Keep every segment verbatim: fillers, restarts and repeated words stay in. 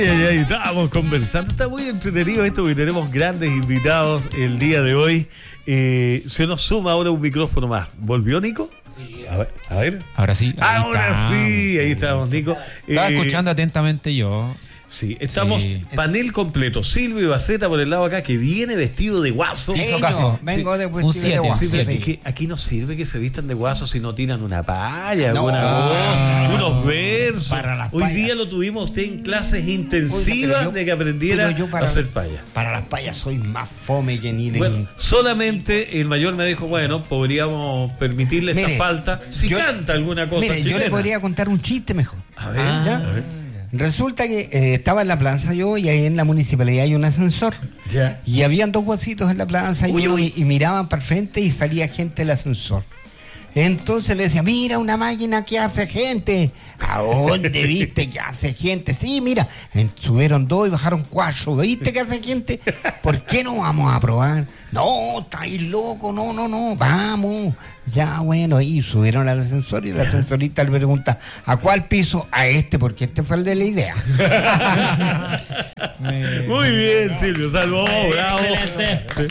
Y ahí estábamos conversando, está muy entretenido esto porque tenemos grandes invitados el día de hoy. Eh, se nos suma ahora un micrófono más. ¿Volvió Nico? Sí. A ver, a ver. Ahora sí. Ahora estamos, sí, ahí estamos, Nico. Estaba Eh, escuchando atentamente yo. Sí, estamos Sí. panel completo. Silvio Baceta por el lado acá, que viene vestido de guaso. Hizo Vengo, caso. vengo de Un vestido de siete, guaso. Sí, pero siete. es que aquí no sirve que se vistan de guaso si no tiran una palla, No. alguna voz, unos versos. Para las Hoy payas. día lo tuvimos usted en clases intensivas Oiga, pero yo- de que aprendiera pero yo para- a hacer paya. Para las payas soy más fome que ni de... Bueno, solamente el mayor me dijo, bueno, podríamos permitirle Mire, esta falta si yo- canta alguna cosa Mire, yo chilena. le podría contar un chiste mejor. A ver, ¿Ya? a ver. Resulta que eh, estaba en la plaza yo y ahí en la municipalidad hay un ascensor. Ya. Y habían dos guasitos en la plaza y, Uy, yo- uy. y miraban para el frente y salía gente del ascensor. Entonces le decía, mira una máquina que hace gente. ¿A dónde viste que hace gente? Sí, mira, en- subieron dos y bajaron cuatro. ¿Viste que hace gente? ¿Por qué no vamos a probar? No, estáis loco, no, no, no, vamos. Ya, bueno, y subieron al ascensor y el ascensorista le pregunta, ¿a cuál piso? A este, porque este fue el de la idea. Muy bien, Silvio, salvó, bravo. Excelente.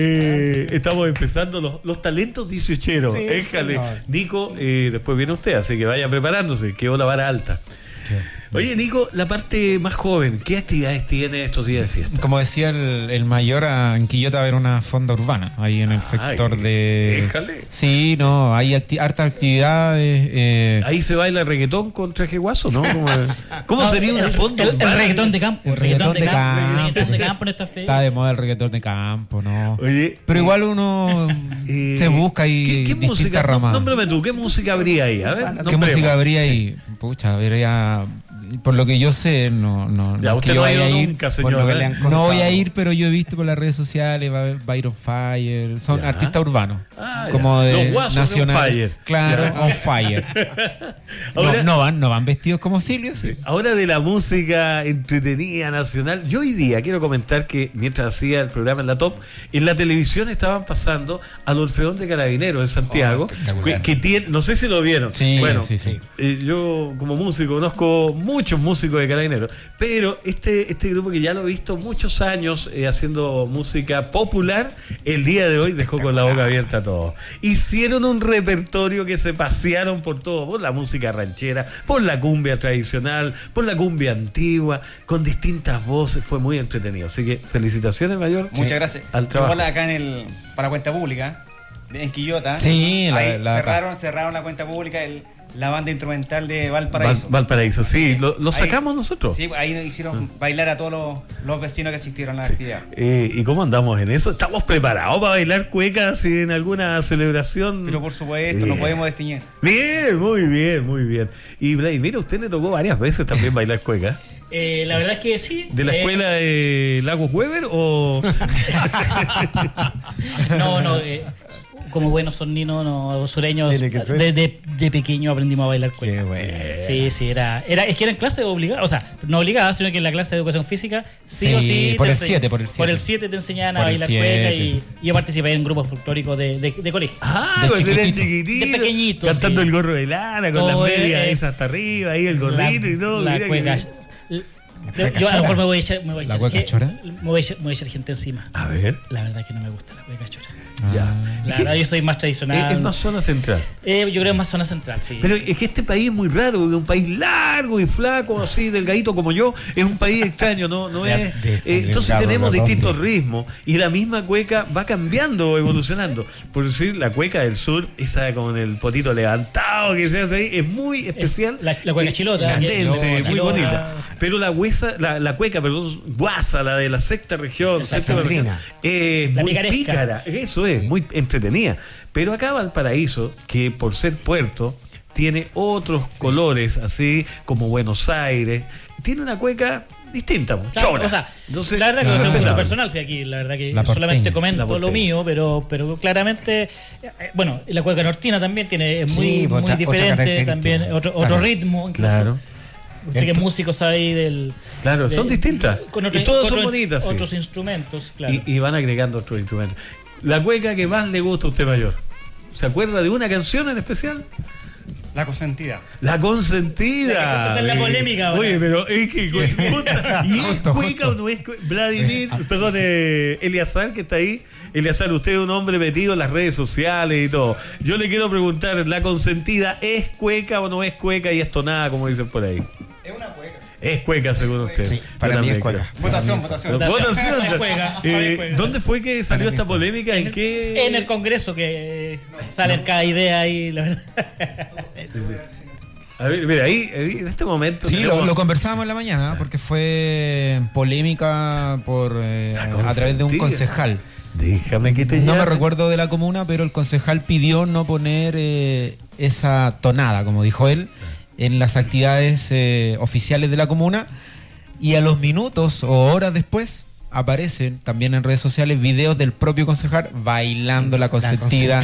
Eh, estamos empezando los, los talentos dieciocheros. Sí, Éjale. señor. Nico, eh, después viene usted, así que vaya preparándose, quedó la vara alta. Oye, Nico, la parte más joven, ¿qué actividades tiene estos días de fiesta? Como decía el, el mayor, a- en Quillota va a haber una fonda urbana, ahí en el sector Ay, de... déjale. Sí, no, hay acti- hartas actividades. eh, Ahí se baila reggaetón con traje guaso, ¿no? ¿Cómo, cómo No, sería una el, fonda el, el urbana? reggaetón de campo. El reggaetón de campo. El reggaetón de campo en esta fecha. Está de moda el reggaetón de campo, ¿no? Oye, Pero eh, igual uno eh, se busca y ¿qué, qué distintas música? ramas. Nómbrame tú, ¿qué música habría ahí? A ver, ¿Qué nombremos. música habría ahí? Pucha, habría... Por lo que yo sé, no, no, Ya, no es usted que yo no ha vaya a ido ir. nunca, por lo señor. que ¿eh? le han No voy a contado. ir, pero yo he visto por las redes sociales, va a haber Byron Fire, son Ya. artistas urbanos, Ah, ya. como de Los guasos nacional, on fire. claro, Ya. on fire. Ahora- no, no van, no van vestidos como Silvio, sí. Ahora de la música entretenida nacional, yo hoy día quiero comentar que mientras hacía el programa en la Top, en la televisión estaban pasando al Orfeón de Carabineros en Santiago, Oh, espectacular. que, que tiene, no sé si lo vieron. Sí, bueno, sí, sí. eh, yo como músico conozco muchos músicos de Carabineros, pero este, este grupo que ya lo he visto muchos años eh, haciendo música popular, el día de hoy dejó con la boca abierta a todos. Hicieron un repertorio que se pasearon por todo, por la música ranchera, por la cumbia tradicional, por la cumbia antigua, con distintas voces, fue muy entretenido. Así que felicitaciones, Mayor. Muchas gracias. Al trabajo. Igual acá en el para cuenta pública, en Quillota. Sí, la- ahí la- cerraron, cerraron la cuenta pública, el- la banda instrumental de Val- Valparaíso. Valparaíso, sí, lo, lo Ahí- sacamos nosotros. Sí, ahí nos hicieron bailar a todos los, los vecinos que asistieron a la actividad. Eh, ¿Y cómo andamos en eso? ¿Estamos preparados para bailar cuecas en alguna celebración? Pero por supuesto, Bien. no podemos destiñar. Bien, muy bien, muy bien. Y Vladimir, a usted le tocó varias veces también bailar cuecas. Eh, la verdad es que sí. ¿De la Eh, escuela de Lagos Weber o...? No, no. eh, como buenos sorninos, no, sureños, Tiene que ser. de, de, de pequeño aprendimos a bailar Qué cueca. bueno. Sí, sí, era, era. Es que era en clase obligada, o sea, no obligada, sino que en la clase de educación física, sí, Sí, o sí. por te el ense- siete, por el Por siete. el siete te enseñaban a Por el bailar cueca y, siete. y yo participé en grupos folclóricos de, de, de colegio. Ah, De cuando era chiquitito. chiquitito. De pequeñito, Cantando sí. el gorro de lana, con Todo las medias es- esas hasta arriba, ahí el gorrito y todo. La mira que- cueca. cueca Yo a lo mejor chora. me voy a echar, me voy a ¿La echar, cueca ge- chora? me voy a echar, me voy a echar gente encima. A ver, La verdad que no me gusta la cueca chora. ya. La Es que- verdad yo soy más es, tradicional. es más zona central. Eh, yo creo que es más zona central, sí. Pero es que este país es muy raro, porque es un país largo y flaco, así delgadito como yo, es un país extraño, no, no De- es. de- eh, entonces delgado, tenemos redondo. distintos ritmos y la misma cueca va cambiando, evolucionando. Por decir, la cueca del sur, esa con el potito levantado que se hace ahí, es muy especial. la- la cueca Eh, chilota, candente, que- muy chilota. bonita. Pero la huesa, la, la cueca, perdón, guasa, la de la sexta región, La séptima región, sandrina. es La muy picaresca. pícara, eso es, muy entretenida. Pero acá Valparaíso, que por ser puerto, tiene otros colores, así como Buenos Aires, tiene una cueca distinta, Claro, chora. o sea, Entonces, la verdad que no, no es un gusto respetable. personal, sí, aquí la verdad que La yo solamente porteña. comento La lo porteña. mío, pero pero claramente, eh, bueno, la cueca nortina también tiene es muy, Sí, muy otra- otra diferente, característica. también otro, otro Claro. ritmo, incluso. Claro. Usted que es músico sabe ahí del... Claro, de- son distintas. con otro- y todas son otro- bonitas. sí. Otros instrumentos, claro. y, y van agregando otros instrumentos. La cueca que más le gusta a usted, Mayor. ¿Se acuerda de una canción en especial? La consentida. La consentida. La que justo está en la polémica ahora. Oye, pero es que puta, ¿y es Justo, cueca justo. o no es cueca? Vladimir, perdón, eh, Eliazar, que está ahí. Eliazar, usted es un hombre metido en las redes sociales y todo. Yo le quiero preguntar, ¿la consentida es cueca o no es cueca? Y esto nada, como dicen por ahí. Es una cueca. Es cueca, según usted. Sí, para Yo mí es también cueca. creo. Votación, votación. Votación. Es cueca, Eh, es cueca. ¿Dónde fue que salió esta polémica? ¿En En el, qué? en el Congreso que eh, sale cada idea ahí, la verdad. A ver, mira, ahí, ahí, en este momento. Sí, tenemos- lo, lo conversábamos en la mañana porque fue polémica por eh, a través de un consentida. concejal. Déjame que te No me llame. recuerdo de la comuna, pero el concejal pidió no poner eh, esa tonada, como dijo él, en las actividades eh, oficiales de la comuna. Y a los minutos o horas después aparecen también en redes sociales videos del propio concejal bailando la consentida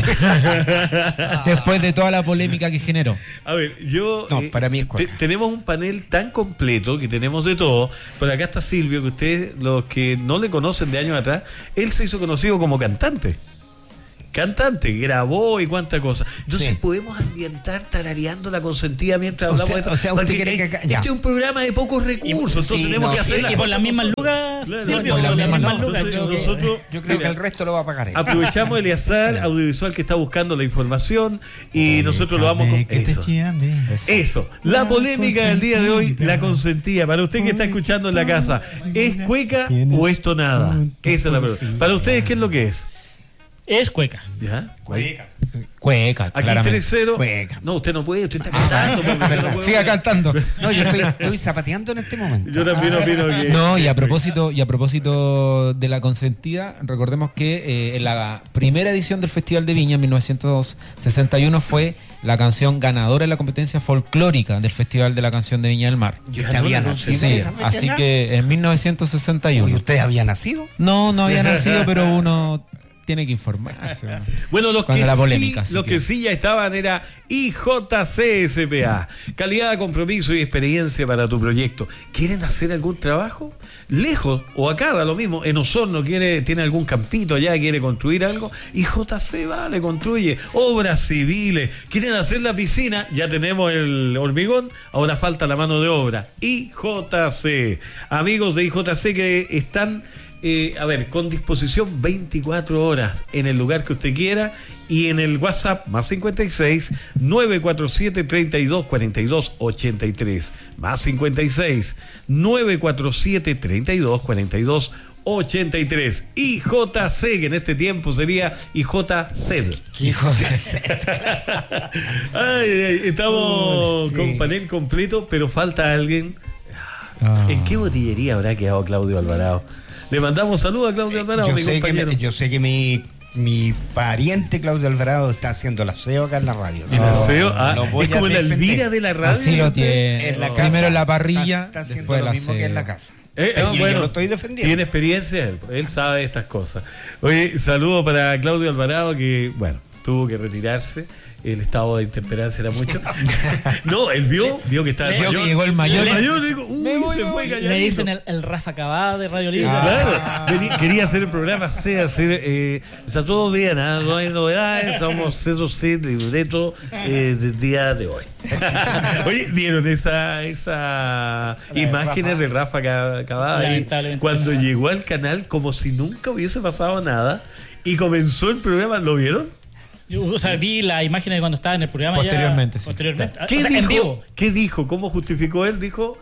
después de toda la polémica que generó. A ver, yo. No, para mí es cueca. te- tenemos un panel tan completo que tenemos de todo. Por acá está Silvio, que ustedes, los que no le conocen de años atrás, él se hizo conocido como cantante. Cantante, grabó y cuánta cosa. Entonces Sí. podemos ambientar tarareando la consentida mientras Usted- hablamos de esto. o sea, usted Porque quiere que este acá- ya. es un programa de pocos recursos, sí, entonces tenemos no, que hacer sí, las y por cosas las mismas nosotros. lucas, Claro, Silvio, por por las las mismas mismas lucas. lucas, Entonces, creo que- nosotros, Yo creo mira, que el resto lo va a pagar él. aprovechamos Eliazar, audiovisual, que está buscando la información y nosotros lo vamos con eso. Eso, la polémica del día de hoy, la consentida. Para usted que está escuchando en la casa, ¿es cueca o es tonada? Esa es la pregunta. Para ustedes, ¿qué es lo que es? Es cueca. ¿Ya? Cueca. Cueca, Aquí claramente. tres cero. Cueca. No, usted no puede, usted está cantando. porque yo no puedo. Siga cantando. No, yo estoy, estoy zapateando en este momento. Yo también opino que. No, y a propósito, y a propósito de la consentida, recordemos que eh, en la primera edición del Festival de Viña en mil novecientos sesenta y uno fue la canción ganadora de la competencia folclórica del Festival de la Canción de Viña del Mar. Yo usted había nacido Sí, en esa fecha así ya. que en mil novecientos sesenta y ¿Y uno. usted había nacido? No, no había nacido, pero uno tiene que informarse. ¿no? Bueno, los Cuando que, la polémica, sí, así los que- que sí ya estaban era I J C S P A. Calidad, compromiso y experiencia para tu proyecto. ¿Quieren hacer algún trabajo? Lejos o acá, da lo mismo. En Osorno quiere, tiene algún campito allá, quiere construir algo. I J C va, le construye. Obras civiles. ¿Quieren hacer la piscina? Ya tenemos el hormigón. Ahora falta la mano de obra. I J C. Amigos de I J C que están... Eh, a ver, con disposición veinticuatro horas en el lugar que usted quiera y en el WhatsApp más cincuenta y seis, nueve cuatro siete, treinta y dos, cuarenta y dos, ochenta y tres más cincuenta y seis, nueve cuatro siete, treinta y dos, cuarenta y dos, ochenta y tres. I J C, que en este tiempo sería I J C. Hijo de Ay, ay, estamos Uy, sí. con panel completo, pero falta alguien. Ah. ¿En qué botillería habrá quedado Claudio Alvarado? Le mandamos saludos a Claudio Alvarado, yo, mi sé que compañero. me- yo sé que mi, mi pariente Claudio Alvarado está haciendo el aseo acá en la radio. ¿El aseo? Ah, lo voy es como a la defender. Elvira de la radio. Así lo tiene. En la Oh. casa Primero en la parrilla, está, está haciendo después lo la mismo que en la aseo. casa. Eh, Y ah, yo bueno, lo estoy defendiendo. Tiene experiencia, él, él sabe estas cosas. Oye, saludo para Claudio Alvarado, que, bueno, tuvo que retirarse. El estado de intemperancia era mucho. No, él vio, vio que estaba. Vio que llegó el mayor. El mayor dijo, uy, Me voy, se me fue voy. calladito. Le dicen el, el Rafa Cabada de Radio Libre. Claro, venía- quería hacer el programa C, hacer, eh, o sea, todo bien, ¿ah? No hay novedades, somos Ceso C, libreto eh, del día de hoy. Oye, ¿vieron esa, esa de imágenes Rafa. de Rafa Ca- Cavada ahí, Lamentablemente. cuando llegó al canal como si nunca hubiese pasado nada y comenzó el programa? ¿Lo vieron? Yo, o sea, vi las imágenes de cuando estaba en el programa. Posteriormente, ya, sí. Posteriormente. ¿Qué O sea, dijo? en vivo. ¿Qué dijo? ¿Cómo justificó él? Dijo,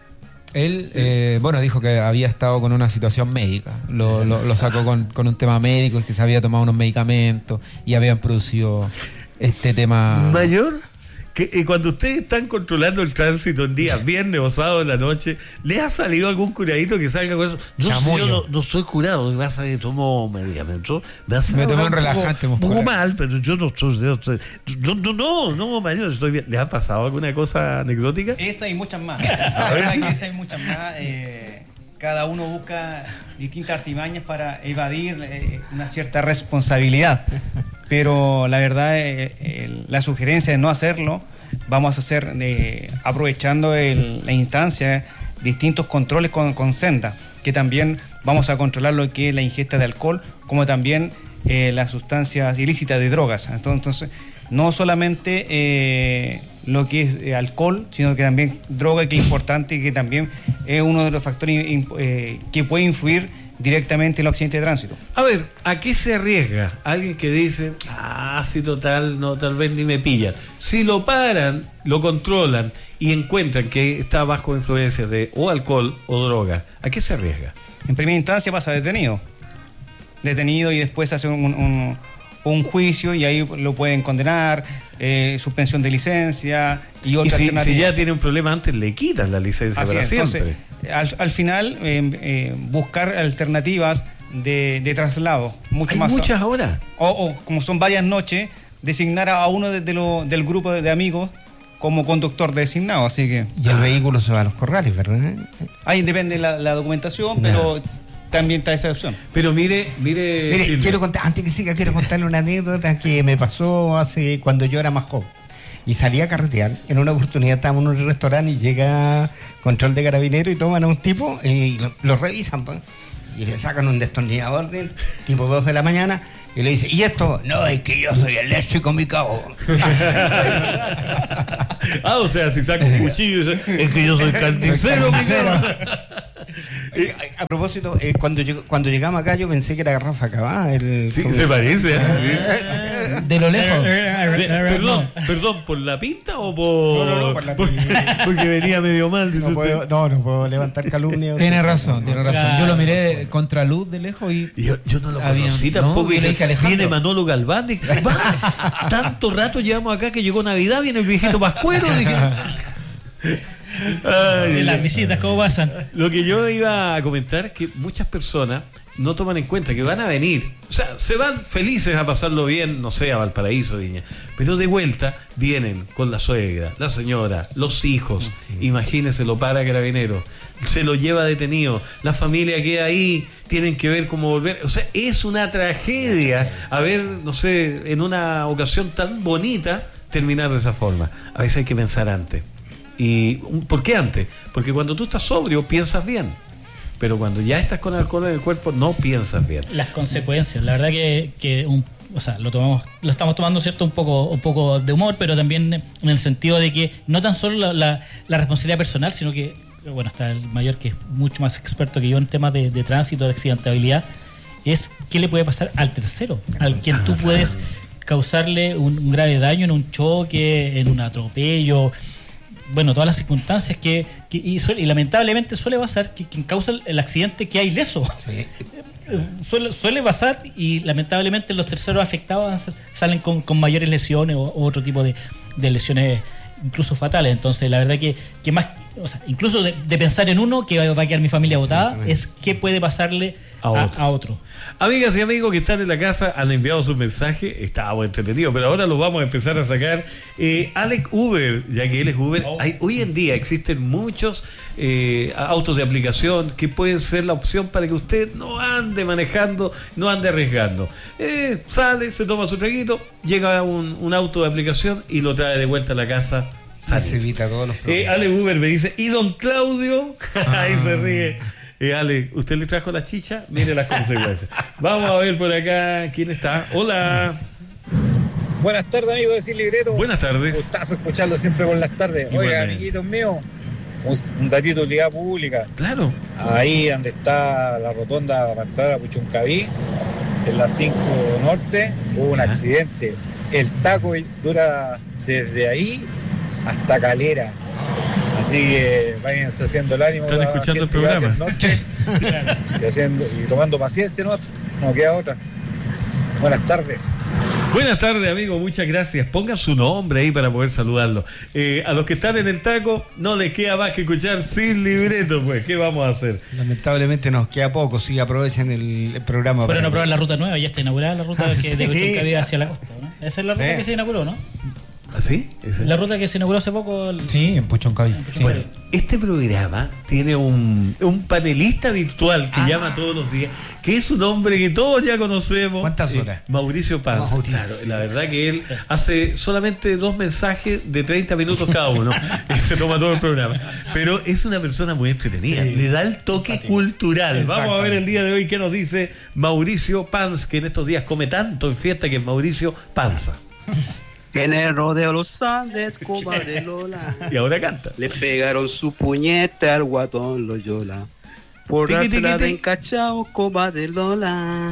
Él, eh, bueno, dijo que había estado con una situación médica. Lo, lo, lo sacó con, con un tema médico, que se había tomado unos medicamentos y habían producido este tema. mayor, que eh, cuando ustedes están controlando el tránsito en días viernes o sábado de la noche, ¿le ha salido algún curadito que salga con eso? No, Chamullo. sé, yo no, no soy curado, lo que pasa es que tomo medicamentos. Me, hace Me tomé ahora un relajante, Un poco, un poco muscular. mal, pero yo no soy. yo soy- yo- no, no, no, mayor, estoy bien. ¿Le ha pasado alguna cosa anecdótica? Esa y muchas más. La verdad que esa y muchas más. eh, cada uno busca distintas artimañas para evadir eh, una cierta responsabilidad. Pero la verdad, eh, eh, la sugerencia de no hacerlo, vamos a hacer, eh, aprovechando el- la instancia, distintos controles con, con senda, que también vamos a controlar lo que es la ingesta de alcohol, como también eh, las sustancias ilícitas de drogas. Entonces, no solamente eh, lo que es eh, alcohol, sino que también droga, que es importante y que también es uno de los factores eh, que puede influir directamente en los accidentes de tránsito. A ver, ¿a qué se arriesga? Alguien que dice, ah, sí, total, no, tal vez ni me pillan. Si lo paran, lo controlan y encuentran que está bajo influencia de o alcohol o droga, ¿a qué se arriesga? En primera instancia pasa detenido. Detenido y después hace un, un, un juicio y ahí lo pueden condenar, eh, suspensión de licencia y otra Y si, alternativa. si ya tiene un problema antes, le quitan la licencia Así para es. siempre. Entonces, al, al final, eh, eh, buscar alternativas de, de traslado. Mucho Hay más, muchas ahora. O, o como son varias noches, designar a uno de, de lo, del grupo de, de amigos como conductor designado. Así que Y el vehículo se va a los corrales, ¿verdad? ahí depende la, la documentación, Ya. pero también está esa opción. Pero mire, mire, Mire, Silvia. quiero contar, antes que siga, quiero contarle una anécdota que me pasó hace cuando yo era más joven. Y salí a carretear. En una oportunidad estábamos en un restaurante y llega control de carabineros y toman a un tipo y lo, lo revisan, pues, y le sacan un destornillador de tipo dos de la mañana y le dice, ¿y esto? No, es que yo soy eléctrico, mi cabo. Ah, o sea, si saca un cuchillo, es que yo soy carnicero, mi cabrón. Eh, a propósito, eh, cuando, lleg- cuando llegamos acá yo pensé que era Garrafa Acabada. El, Sí, ¿cómo se se- parece. ¿eh? De lo lejos. Pe- Perdón, perdón, ¿por la pinta o por.? No, no, no, por la pinta. Porque venía medio mal, dice No usted. puedo, no, no puedo levantar calumnia. Tiene razón, tiene razón. Claro. Yo lo miré contra luz de lejos y Y Yo, yo no lo Había- conocí no, tampoco. yo y le dije a Alejandro. viene Manolo Galván. Dije, va, tanto rato llevamos acá que llegó Navidad, viene el viejito Pascuero. Dije. Ay, De las visitas, ¿cómo pasan? Lo que yo iba a comentar es que muchas personas no toman en cuenta que van a venir, o sea, se van felices a pasarlo bien, no sé, a Valparaíso, Viña, pero de vuelta vienen con la suegra, la señora, los hijos, imagínense, lo para Carabineros, se lo lleva detenido, la familia queda ahí, tienen que ver cómo volver, o sea, es una tragedia haber, no sé, en una ocasión tan bonita, terminar de esa forma. A veces hay que pensar antes. ¿Y por qué antes? Porque cuando tú estás sobrio piensas bien, pero cuando ya estás con alcohol en el cuerpo no piensas bien. Las consecuencias, la verdad que, que un, o sea, lo tomamos, lo estamos tomando cierto un poco, un poco de humor, pero también en el sentido de que no tan solo la, la, la responsabilidad personal, sino que, bueno, está el mayor que es mucho más experto que yo en temas de, de tránsito, de accidentabilidad, es qué le puede pasar al tercero, al quien tú puedes causarle un, un grave daño en un choque, en un atropello. Bueno, todas las circunstancias que, que y, suele, y lamentablemente suele pasar que quien causa el, el accidente queda ileso. Sí. Suele, suele pasar y lamentablemente los terceros afectados salen con, con mayores lesiones o, o otro tipo de, de lesiones incluso fatales. Entonces, la verdad que, que más, o sea, incluso de, de pensar en uno que va, va a quedar mi familia botada, es qué puede pasarle A a, otro. a otro. Amigas y amigos que están en la casa han enviado sus mensajes, estábamos entretenidos, pero ahora los vamos a empezar a sacar. Eh, Alex Uber, ya que él es Uber, hay, hoy en día existen muchos eh, autos de aplicación que pueden ser la opción para que usted no ande manejando, no ande arriesgando. Eh, sale, se toma su traguito, llega un, un auto de aplicación y lo trae de vuelta a la casa. Se sale. evita todos los Eh, problemas. Ale Uber me dice, ¿y don Claudio? Ahí se ríe. Eh, Ale, ¿usted le trajo la chicha? Mire las consecuencias. Vamos a ver por acá quién está. Hola. Buenas tardes, amigos de Sin Libreto. Buenas tardes. Gustazo escucharlo siempre por las tardes. Oiga, Igualmente. amiguitos míos, un, un datito de utilidad pública. Claro. Ahí donde está la rotonda para entrar a Puchuncaví, en la cinco Norte, hubo un Ya. accidente. El taco dura desde ahí hasta Calera. Así que váyanse haciendo el ánimo. Están la escuchando el gente que va hacia programa. norte, y, haciendo, y tomando paciencia, no, no queda otra. Buenas tardes. Buenas tardes, amigo. Muchas gracias. Pongan su nombre ahí para poder saludarlo. Eh, a los que están en el taco, no les queda más que escuchar Sin Libreto, pues. ¿Qué vamos a hacer? Lamentablemente nos queda poco, si aprovechen el, el programa. Fueron para a probar la ruta nueva, ya está inaugurada la ruta Ah, que de sí. Puchuncaví hacia la costa, ¿no? Esa es la ruta Sí. que se inauguró, ¿no? ¿Así? ¿Ese? La ruta que se inauguró hace poco. el- sí, en Puchoncaví. Sí. Bueno, este programa tiene un, un panelista virtual que Ah. llama todos los días, que es un hombre que todos ya conocemos. ¿Cuántas eh, horas? Mauricio Panza. Mauricio. Claro, la verdad que él hace solamente dos mensajes de treinta minutos cada uno. Y se toma todo el programa. Pero es una persona muy entretenida. Sí. Le da el toque cultural. Vamos a ver el Exactamente. día de hoy qué nos dice Mauricio Panz, que en estos días come tanto en fiesta, que es Mauricio Panza. En el rodeo los Andes, coba de Lola. Y ahora canta. Le pegaron su puñete al guatón Loyola. Por Tiqui, tiqui, dársela de tiqui. encachao, coba de Lola.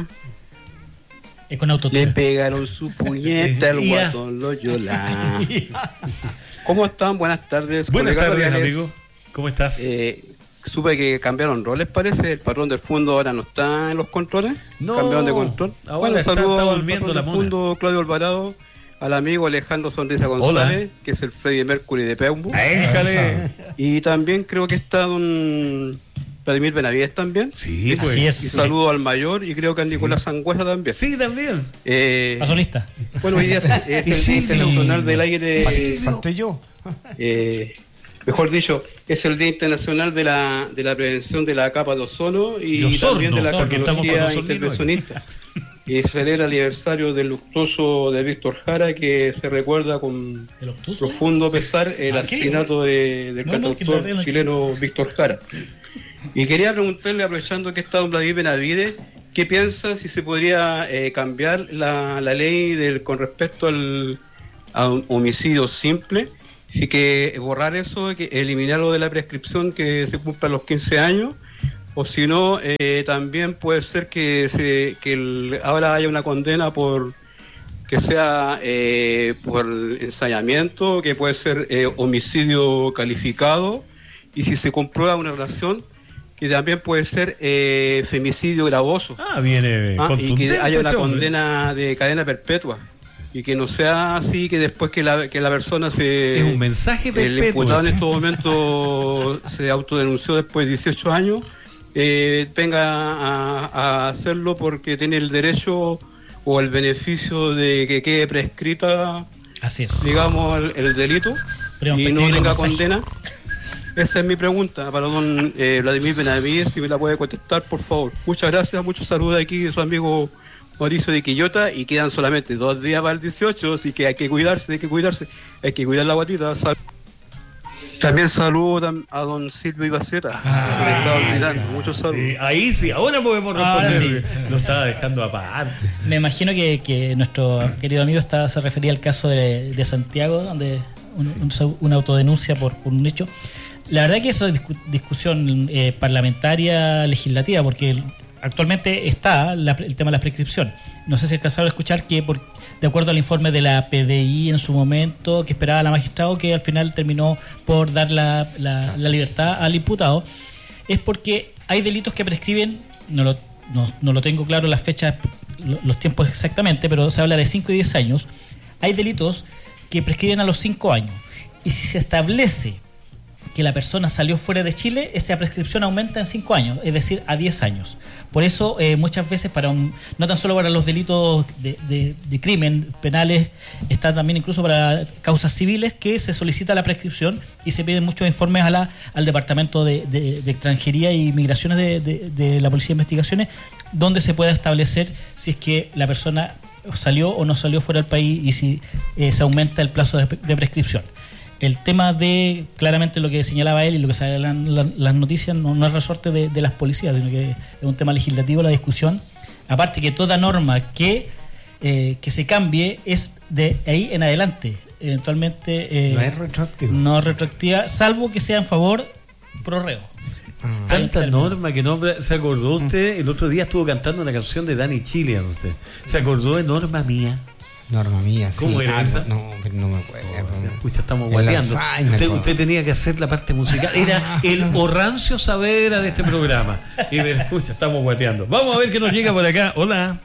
Es con autotune. Le pegaron su puñete al Ya. guatón Loyola. ¿Cómo están? Buenas tardes. Buenas colegas tardes, radiales. amigo. ¿Cómo estás? Eh, supe que cambiaron roles, parece. El patrón del fondo ahora no está en los controles. No, Cambiaron de control. ahora Bueno, está- saludos está al durmiendo patrón la del mona. fondo, Claudio Alvarado, al amigo Alejandro Sonrisa González, que es el Freddie Mercury de Peumbo. Éjale. Y también creo que está don Vladimir Benavides también. Sí, pues. Así es. Y saludo al mayor y creo que a Nicolás Sangüesa también. Sí, también. Eh, Paso lista. bueno, hoy día es, es el Sí, Día sí. Internacional del Aire. Fal- Falté yo. eh, mejor dicho, es el Día Internacional de la, de la Prevención de la Capa de Ozono y De ozono, también de la porque estamos con cardiología ozonino intervencionista. Y se celebra el aniversario del luctuoso de Víctor Jara, que se recuerda con ¿El obtuso? profundo pesar el ¿Ah, qué? asesinato de, del No, no, que cantautor la verdad- chileno Víctor Jara. Y quería preguntarle, aprovechando que está don Vladimir Benavides, ¿qué piensa si se podría eh, cambiar la, la ley del, con respecto al a un homicidio simple? Y que borrar eso, que eliminarlo de la prescripción que se cumpla a los quince años, o si no, eh, también puede ser que, se, que el- ahora haya una condena por que sea eh, por ensayamiento, que puede ser eh, homicidio calificado, y si se comprueba una relación, que también puede ser eh, femicidio gravoso. Ah, viene Ah, y contundente que haya una este hombre. condena de cadena perpetua, y que no sea así que después que la, que la persona se... Es un mensaje el perpetuo. imputado en estos momentos se autodenunció después de dieciocho años, eh, venga a, a hacerlo porque tiene el derecho o el beneficio de que quede prescrita, Así es. digamos, el, el delito Pero y no prescribir tenga los mensajes. condena. Esa es mi pregunta para don eh, Vladimir Benavides, si me la puede contestar, por favor. Muchas gracias, muchos saludos de aquí, su amigo Mauricio de Quillota, y quedan solamente dos días para el dieciocho, así que hay que cuidarse, hay que cuidarse, hay que cuidar la guatita. Sal- También saludo tam- a don Silvio Ibaceta, que me estaba olvidando. Muchos saludos. Sí, ahí sí, ahora podemos Ahora responder. sí. Lo estaba dejando aparte. Me imagino que, que nuestro querido amigo está, se refería al caso de, de Santiago, donde un- un- una autodenuncia por, por un hecho. La verdad que eso es discu- discusión eh, parlamentaria, legislativa, porque el- actualmente está la- el tema de la prescripción. No sé si alcanzaron a escuchar que, por, de acuerdo al informe de la P D I en su momento, que esperaba la magistrado, que al final terminó por dar la, la- la libertad al imputado, es porque hay delitos que prescriben, no lo, no, no lo tengo claro las fechas, lo- los tiempos exactamente, pero se habla de cinco y diez años. Hay delitos que prescriben a los cinco años. Y si se establece que la persona salió fuera de Chile, esa prescripción aumenta en cinco años, es decir, a diez años. Por eso, eh, muchas veces, para un, no tan solo para los delitos de, de- de crimen penales, está también incluso para causas civiles que se solicita la prescripción y se piden muchos informes a la, al Departamento de, de- de Extranjería y Migraciones de, de- de la Policía de Investigaciones, donde se pueda establecer si es que la persona salió o no salió fuera del país y si eh, se aumenta el plazo de, de prescripción. El tema de, claramente lo que señalaba él y lo que sale en la- las noticias, no, no es resorte de, de las policías, sino que es un tema legislativo la discusión. Aparte que toda norma que, eh, que se cambie es de ahí en adelante. Eventualmente eh, No es retroactivo. no es retroactiva, salvo que sea en favor pro reo. Tanta norma que no se acordó usted. El otro día estuvo cantando una canción de Danny Chilian usted. ¿Se acordó de Norma Mía? Norma mía, sí. ¿Cómo era Ah, esa? No, pero no me acuerdo. Pucha, estamos El guateando. Alzheimer, Usted, po. usted tenía que hacer la parte musical. Era el Horrancio Saavedra de este programa. Y ver, pucha, estamos guateando. Vamos a ver qué nos llega por acá. Hola.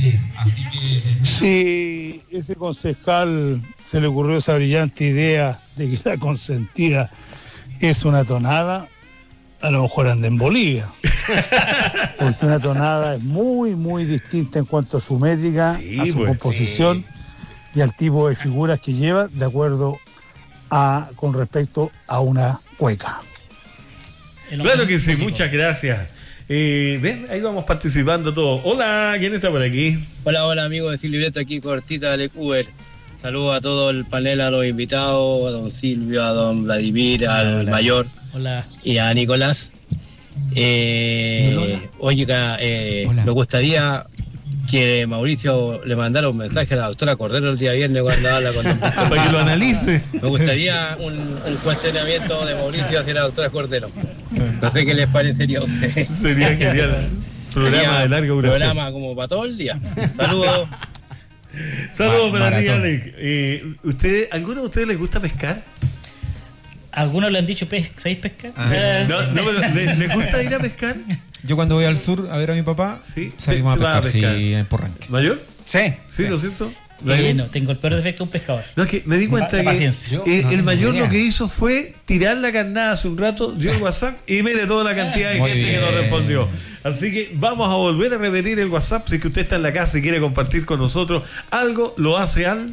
Si ese concejal se le ocurrió esa brillante idea de que la consentida es una tonada, a lo mejor anda en Bolivia. Porque una tonada es muy, muy distinta en cuanto a su métrica, Sí, a su pues, composición y al tipo de figuras que lleva, de acuerdo a con respecto a una cueca. El Claro que sí, músico. muchas gracias. Eh, ¿ven? Ahí vamos participando todos. Hola, ¿quién está por aquí? Hola, hola amigos de Silvio, aquí cortita de Uber. Saludos a todo el panel, a los invitados, a don Silvio, a don Vladimir, al hola. mayor Hola. y a Nicolás. Eh, oiga, eh, Hola. me gustaría si Mauricio le mandara un mensaje a la doctora Cordero el día viernes cuando habla con don Víctor. Para que lo analice. Me gustaría un, un cuestionamiento de Mauricio hacia la doctora Cordero. No sé qué les parecería a ustedes. Sería genial. Programa Sería de larga duración. Programa como para todo el día. Saludos. Saludos Ma- para ti, maratón. Alex. Eh, ¿usted, ¿Alguno de ustedes les gusta pescar? Algunos le han dicho, "Pes- ¿sabéis pescar?" Ah. Eh, No, no, pero ¿les, les gusta ir a pescar? Yo cuando voy al sur a ver a mi papá, Sí. salimos Sí, a se va a pescar, sí, pescar. en Porranque. ¿Mayor? Sí. Sí, ¿no es cierto? eh, no, tengo el peor defecto de un pescador. No, es que me di cuenta La que paciencia. Yo eh, no el tengo mayor idea. lo que hizo fue tirar la carnada hace un rato, dio el WhatsApp y mire toda la cantidad de Muy gente que nos bien. respondió. Así que vamos a volver a repetir el WhatsApp. Si es que usted está en la casa y quiere compartir con nosotros algo, lo hace al...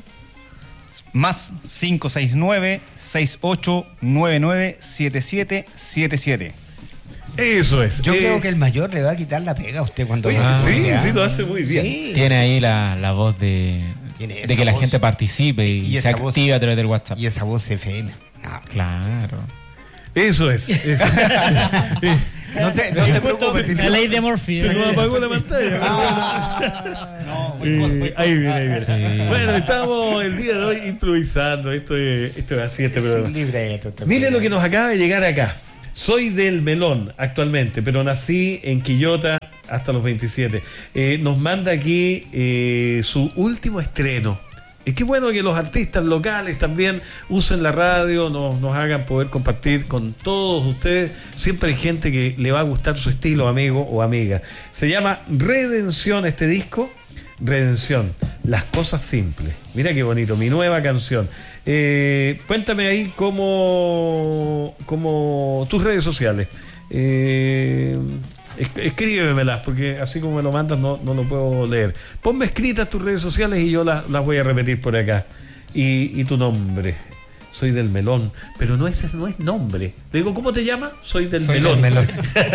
Más cinco seis nueve, seis ocho nueve nueve, siete siete siete siete. Eso es. Yo Eh, creo que el mayor le va a quitar la pega a usted cuando Oye, lo sí, haga. sí, lo hace muy bien. Sí. Tiene ahí la, la voz de, Tiene esa de que la voz. gente participe y, Y se esa voz. active a través del WhatsApp. Y esa voz F M. Ah, Claro. Eso es. eso. no se, no se preocupe. si La no- ley de Murphy. Se nos apagó la pantalla. Ah, Eh, ahí viene, ahí viene. Sí. Bueno, estamos el día de hoy improvisando. Esto es, esto es así, este es programa. un libreto también. Mire lo que nos acaba de llegar acá. Soy del Melón actualmente, pero nací en Quillota hasta los veintisiete. Eh, nos manda aquí eh, su último estreno. Es que bueno que los artistas locales también usen la radio, nos, nos hagan poder compartir con todos ustedes. Siempre hay gente que le va a gustar su estilo, amigo o amiga. Se llama Redención este disco. Redención, las cosas simples. Mira qué bonito, mi nueva canción. Eh, cuéntame ahí cómo, cómo tus redes sociales. Eh, es- escríbemelas, porque así como me lo mandas no, no lo puedo leer. Ponme escritas tus redes sociales y yo las, las voy a repetir por acá. Y, y tu nombre. Soy del Melón, pero no es, no es nombre. Le digo, ¿cómo te llamas? Soy del Soy Melón. del Melón.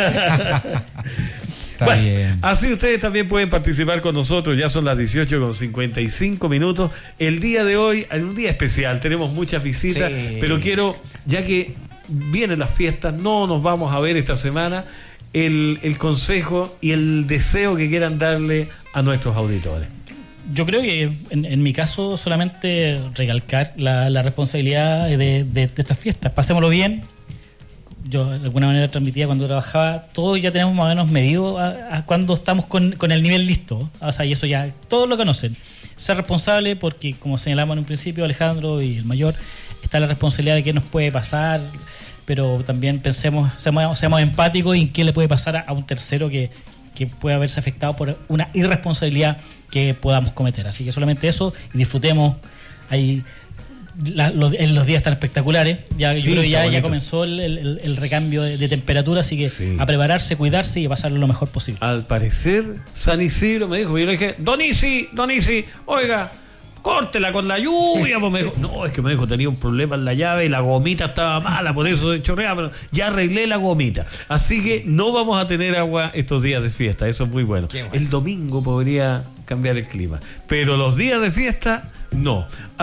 Está Bueno, bien. así ustedes también pueden participar con nosotros. Ya son las dieciocho con cincuenta y cinco minutos. El día de hoy, es un día especial, tenemos muchas visitas, Sí. pero quiero, ya que vienen las fiestas, no nos vamos a ver esta semana, el, el consejo y el deseo que quieran darle a nuestros auditores. Yo creo que en, en mi caso solamente recalcar la, la responsabilidad de, de- de estas fiestas. Pasémoslo bien. Yo de alguna manera transmitía cuando trabajaba, todos ya tenemos más o menos medido a, a cuando estamos con, con el nivel listo. O sea, y eso ya todos lo conocen. Ser responsable porque, como señalamos en un principio, Alejandro y el mayor, está la responsabilidad de qué nos puede pasar, pero también pensemos, seamos, seamos empáticos en qué le puede pasar a, a un tercero que, que puede haberse afectado por una irresponsabilidad que podamos cometer. Así que solamente eso y disfrutemos. Ahí la- los, en los días tan espectaculares. Ya, yo Sí, creo que está ya, ya bonito. comenzó el, el- el recambio de, de temperatura, así que Sí. a prepararse, cuidarse y a pasarlo lo mejor posible. Al parecer, San Isidro me dijo, yo le dije, Don Isi, Don Isi, oiga, córtela con la lluvia. Pues me dijo, no, es que me dijo, tenía un problema en la llave y la gomita estaba mala, por eso chorreaba, pero ya arreglé la gomita. Así que no vamos a tener agua estos días de fiesta, eso es muy bueno. Qué bueno. El domingo podría cambiar el clima, pero los días de fiesta, no.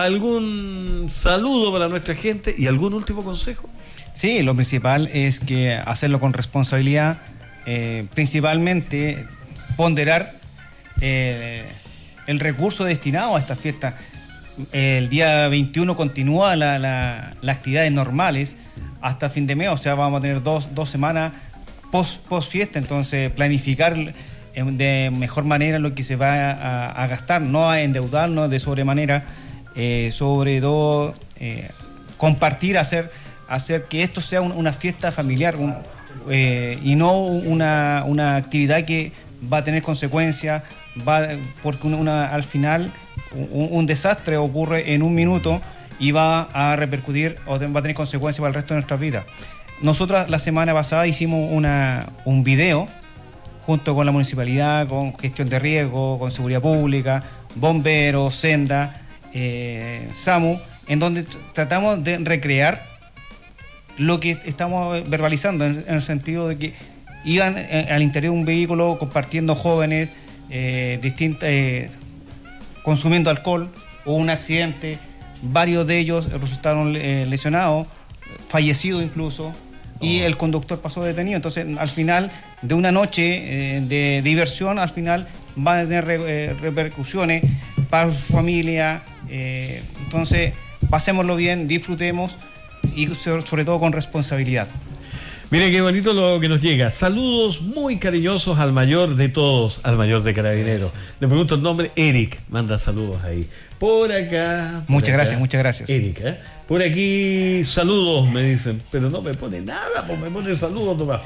¿Algún saludo para nuestra gente y algún último consejo? Sí, lo principal es que hacerlo con responsabilidad, eh, principalmente ponderar eh, el recurso destinado a esta fiesta. El día veintiuno continúa la, la, las actividades normales hasta fin de mes, o sea, vamos a tener dos, dos semanas post, post fiesta, entonces planificar eh, de mejor manera lo que se va a, a gastar, no a endeudarnos de sobremanera, eh, sobre todo eh, compartir, hacer, hacer que esto sea un- una fiesta familiar un- eh, y no una, una actividad que va a tener consecuencias, va, porque una, una- al final un, un desastre ocurre en un minuto y va a repercutir o va a tener consecuencias para el resto de nuestras vidas. Nosotros la semana pasada hicimos una, un video junto con la municipalidad, con gestión de riesgo, con seguridad pública, bomberos, senda, eh, SAMU, en donde tr- tratamos de recrear lo que estamos verbalizando, en, en el sentido de que iban eh, al interior de un vehículo compartiendo jóvenes, eh, distintas, eh, consumiendo alcohol, hubo un accidente, varios de ellos resultaron eh, lesionados, fallecidos incluso, y el conductor pasó detenido. Entonces, al final de una noche eh, de diversión, al final va a tener eh, repercusiones para su familia. Eh, entonces, pasémoslo bien, disfrutemos y sobre todo con responsabilidad. Miren qué bonito lo que nos llega. Saludos muy cariñosos al mayor de todos, al mayor de Carabineros. Le pregunto el nombre, Eric. Manda saludos ahí. Por acá. Por muchas acá. gracias, muchas gracias. Eric, ¿eh? Por aquí, saludos, me dicen. Pero no me pone nada, pues me pone saludos nomás.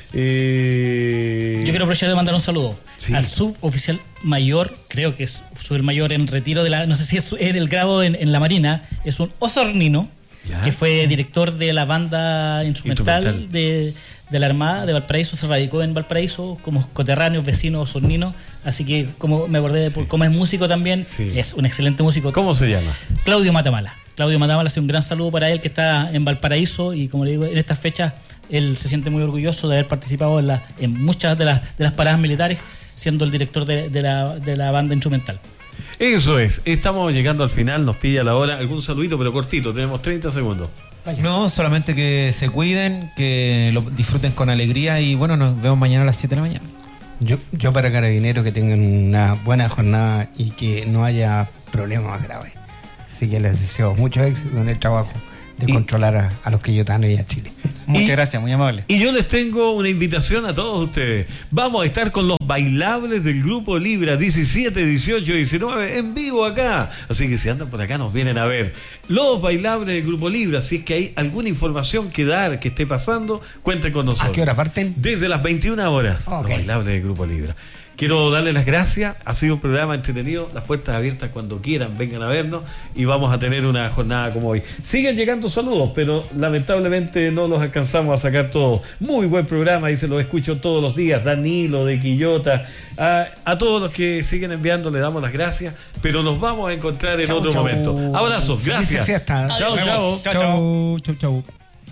Eh... Yo quiero aprovechar de mandar un saludo sí. al suboficial mayor, creo que es submayor en retiro de la, no sé si es en el grado en, en la Marina, es un osornino, ya. que fue director de la banda instrumental, instrumental. De, de la Armada de Valparaíso, se radicó en Valparaíso como coterráneos, vecinos osorninos, así que como me acordé de sí. como es músico también, sí. es un excelente músico. ¿Cómo se llama? Claudio Matamala. Claudio Matamala, hace un gran saludo para él que está en Valparaíso y como le digo, en estas fechas él se siente muy orgulloso de haber participado en, la, en muchas de las, de las paradas militares, siendo el director de, de, la, de la banda instrumental. Eso es, estamos llegando al final, nos pilla la hora. Algún saludito, pero cortito, tenemos treinta segundos. Vaya. No, solamente que se cuiden, que lo disfruten con alegría y bueno, nos vemos mañana a las siete de la mañana. Yo, yo para Carabineros que tengan una buena jornada y que no haya problemas más graves. Así que les deseo mucho éxito en el trabajo de y, controlar a, a los quillotanos y a Chile. Muchas y, gracias, muy amable. Y yo les tengo una invitación a todos ustedes. Vamos a estar con los bailables del Grupo Libra diecisiete, dieciocho, diecinueve en vivo acá. Así que si andan por acá nos vienen a ver. Los bailables del Grupo Libra, si es que hay alguna información que dar, que esté pasando, cuenten con nosotros. ¿A qué hora parten? Desde las veintiuna horas. Okay. Los bailables del Grupo Libra. Quiero darles las gracias, ha sido un programa entretenido, las puertas abiertas cuando quieran, vengan a vernos y vamos a tener una jornada como hoy. Siguen llegando saludos, pero lamentablemente no los alcanzamos a sacar todos. Muy buen programa y se los escucho todos los días, Danilo de Quillota, a, a todos los que siguen enviando le damos las gracias, pero nos vamos a encontrar en chau, otro chau. momento. Abrazos, gracias. Chao, chao. Chao, chao, chao, chao.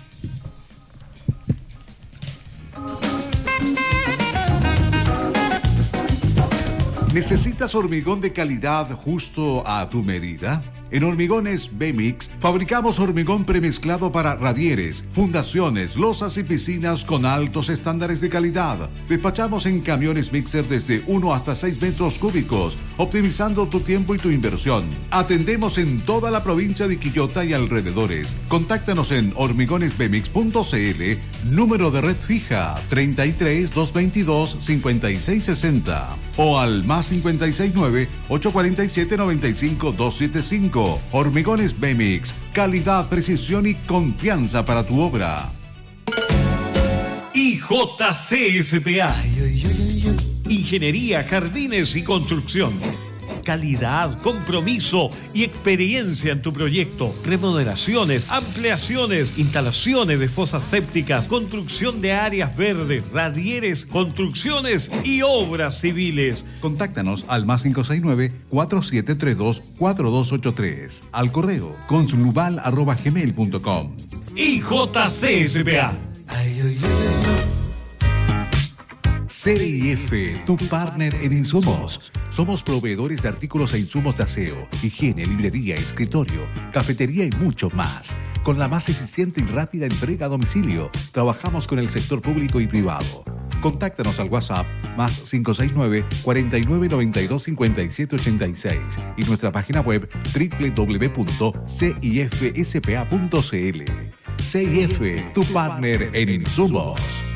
¿Necesitas hormigón de calidad justo a tu medida? En Hormigones B-Mix fabricamos hormigón premezclado para radieres, fundaciones, losas y piscinas con altos estándares de calidad. Despachamos en camiones mixer desde uno hasta seis metros cúbicos, optimizando tu tiempo y tu inversión. Atendemos en toda la provincia de Quillota y alrededores. Contáctanos en hormigones b mix punto c l, número de red fija treinta y tres, doscientos veintidós, cincuenta y seis sesenta o al más cincuenta y seis nueve, ochocientos cuarenta y siete, noventa y cinco, doscientos setenta y cinco. Hormigones B-Mix, calidad, precisión y confianza para tu obra. I J C S P A, Ingeniería, Jardines y Construcción. Calidad, compromiso y experiencia en tu proyecto. Remodelaciones, ampliaciones, instalaciones de fosas sépticas, construcción de áreas verdes, radieres, construcciones y obras civiles. Contáctanos al más cinco seis nueve, cuatro siete tres dos, cuatro dos ocho tres. Al correo consulubal arroba gmail punto com. I J C S P A. C I F, tu partner en insumos. Somos proveedores de artículos e insumos de aseo, higiene, librería, escritorio, cafetería y mucho más. Con la más eficiente y rápida entrega a domicilio, trabajamos con el sector público y privado. Contáctanos al WhatsApp más cinco seis nueve, cuarenta y nueve, noventa y dos, cincuenta y siete ochenta y seis y nuestra página web doble u doble u doble u punto c i f s p a punto c l. C I F, tu partner en insumos.